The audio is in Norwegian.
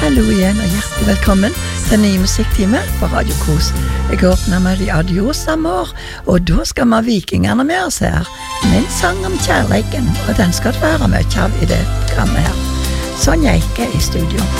Hallo igjen og hjertelig velkommen til en ny musikktime på Radio Kos. Jeg åpner med de Adios Amor, og da skal vi ha vikingene med oss her, med en sang om kjærleiken, og den skal du høre mye av i det programmet her. Sonja Eike i studio.